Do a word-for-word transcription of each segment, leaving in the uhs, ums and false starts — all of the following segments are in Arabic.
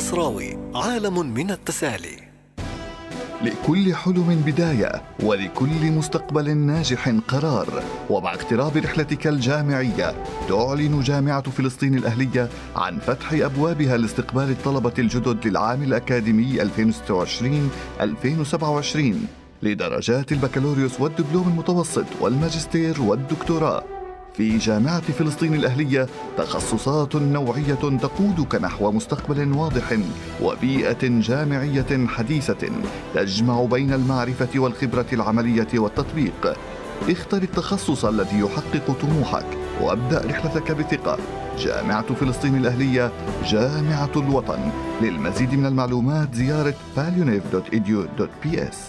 المصراوي، عالم من التسالي. لكل حلم بداية، ولكل مستقبل ناجح قرار. ومع اقتراب رحلتك الجامعية، تعلن جامعة فلسطين الأهلية عن فتح أبوابها لاستقبال الطلبة الجدد للعام الأكاديمي ألفين وستة وعشرين ألفين وسبعة وعشرين لدرجات البكالوريوس والدبلوم المتوسط والماجستير والدكتوراه. في جامعة فلسطين الأهلية تخصصات نوعية تقودك نحو مستقبل واضح وبيئة جامعية حديثة تجمع بين المعرفة والخبرة العملية والتطبيق. اختر التخصص الذي يحقق طموحك وابدأ رحلتك بثقة. جامعة فلسطين الأهلية، جامعة الوطن. للمزيد من المعلومات زيارة باليونيف دوت إي دي يو دوت بي إس.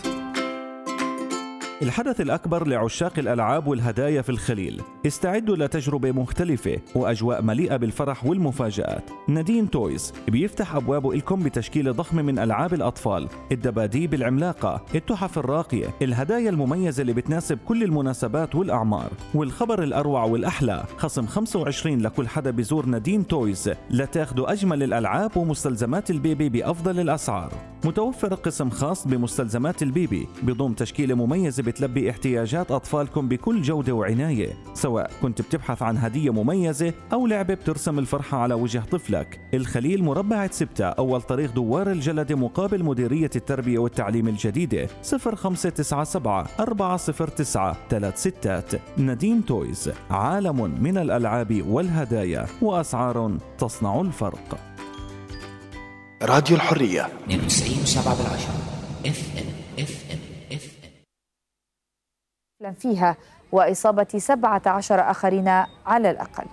الحدث الأكبر لعشاق الألعاب والهدايا في الخليل. استعدوا لتجربة مختلفة وأجواء مليئة بالفرح والمفاجآت. نادين تويز بيفتح أبوابه لكم بتشكيلة ضخمة من ألعاب الأطفال، الدباديب العملاقة، التحف الراقية، الهدايا المميزة اللي بتناسب كل المناسبات والأعمار. والخبر الأروع والأحلى، خصم خمسة وعشرين لكل حدا بيزور نادين تويز لتاخدوا أجمل الألعاب ومستلزمات البيبي بأفضل الأسعار. متوفر قسم خاص بمستلزمات البيبي بضم تشكيلة مميزة بتلبي احتياجات أطفالكم بكل جودة وعناية، سواء كنت بتبحث عن هدية مميزة أو لعبة بترسم الفرحة على وجه طفلك. الخليل مربع ستة، أول طريق دوار الجلد مقابل مديرية التربية والتعليم الجديدة. صفر خمسة تسعة سبعة أربعة صفر تسعة ثلاث ستات. نادين تويز، عالم من الألعاب والهدايا وأسعار تصنع الفرق. راديو الحرية اثنين وتسعين فاصلة سبعة بالعشرة اف ام اف ام اف ام فيها وإصابة سبعة عشر آخرين على الأقل.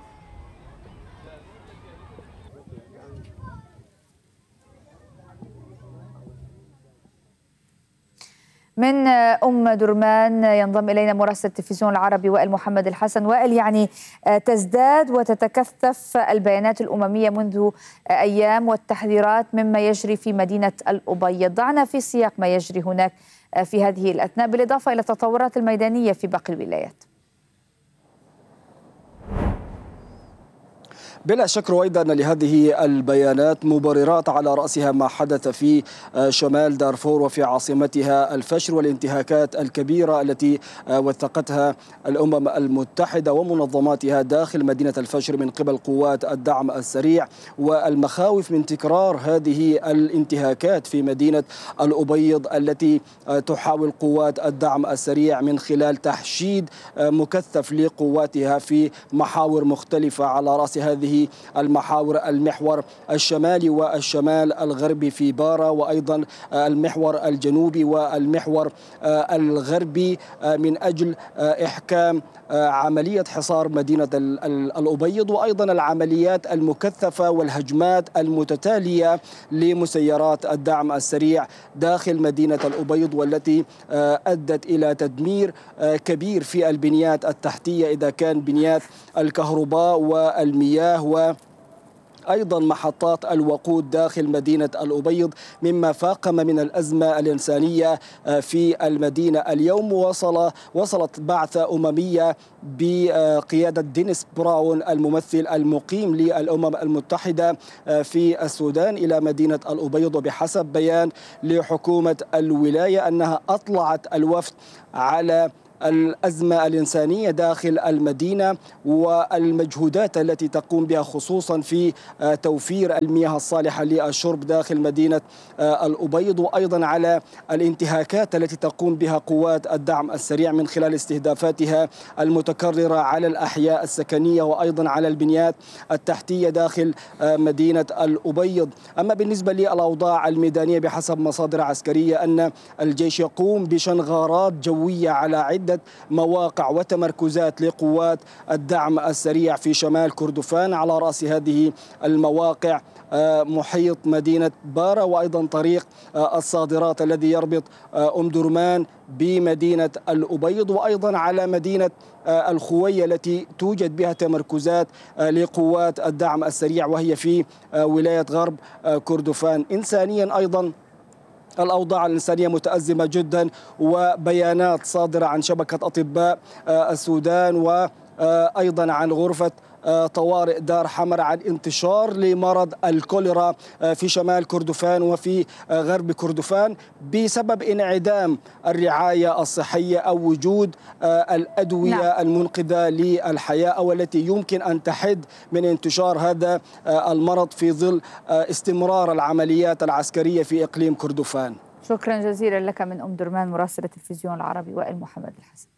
من أم درمان ينضم إلينا مراسل التلفزيون العربي وائل محمد الحسن. وائل، يعني تزداد وتتكثف البيانات الأممية منذ أيام والتحذيرات مما يجري في مدينة الأبيض. ضعنا في سياق ما يجري هناك في هذه الأثناء، بالإضافة إلى التطورات الميدانية في باقي الولايات. بلا شك رويدا أن لهذه البيانات مبررات، على رأسها ما حدث في شمال دارفور وفي عاصمتها الفشر والانتهاكات الكبيرة التي وثقتها الأمم المتحدة ومنظماتها داخل مدينة الفشر من قبل قوات الدعم السريع، والمخاوف من تكرار هذه الانتهاكات في مدينة الأبيض التي تحاول قوات الدعم السريع من خلال تحشيد مكثف لقواتها في محاور مختلفة. على رأس هذه المحاور المحور الشمالي والشمال الغربي في بارا، وأيضا المحور الجنوبي والمحور الغربي، من أجل إحكام عملية حصار مدينة الأبيض، وأيضا العمليات المكثفة والهجمات المتتالية لمسيرات الدعم السريع داخل مدينة الأبيض، والتي أدت إلى تدمير كبير في البنيات التحتية، إذا كان بنيات الكهرباء والمياه وأيضا محطات الوقود داخل مدينة الأبيض، مما فاقم من الأزمة الإنسانية في المدينة. اليوم وصل وصلت بعثة أممية بقيادة دينيس براون الممثل المقيم للأمم المتحدة في السودان إلى مدينة الأبيض، وبحسب بيان لحكومة الولاية أنها أطلعت الوفد على الأزمة الإنسانية داخل المدينة والمجهودات التي تقوم بها خصوصا في توفير المياه الصالحة للشرب داخل مدينة الأبيض، وأيضا على الانتهاكات التي تقوم بها قوات الدعم السريع من خلال استهدافاتها المتكررة على الأحياء السكنية وأيضا على البنيات التحتية داخل مدينة الأبيض. أما بالنسبة للأوضاع الميدانية، بحسب مصادر عسكرية أن الجيش يقوم بشن غارات جوية على عدة مواقع وتمركزات لقوات الدعم السريع في شمال كردفان. على رأس هذه المواقع محيط مدينة بارا، وأيضا طريق الصادرات الذي يربط أم درمان بمدينة الأبيض، وأيضا على مدينة الخوية التي توجد بها تمركزات لقوات الدعم السريع وهي في ولاية غرب كردفان. إنسانيا أيضا الأوضاع الإنسانية متأزمة جدا، وبيانات صادرة عن شبكة أطباء السودان وأيضا عن غرفة طوارئ دار حمر عن انتشار لمرض الكوليرا في شمال كردفان وفي غرب كردفان بسبب انعدام الرعاية الصحية أو وجود الأدوية نعم. المنقذة للحياة أو التي يمكن أن تحد من انتشار هذا المرض في ظل استمرار العمليات العسكرية في إقليم كردفان. شكرا جزيلا لك من أم درمان مراسل التلفزيون العربي وائل محمد الحسن.